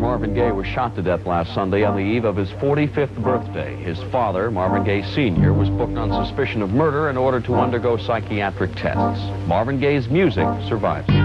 Marvin Gaye was shot to death last Sunday on the eve of his 45th birthday. His father, Marvin Gaye Sr., was booked on suspicion of murder and ordered to undergo psychiatric tests. Marvin Gaye's music survives.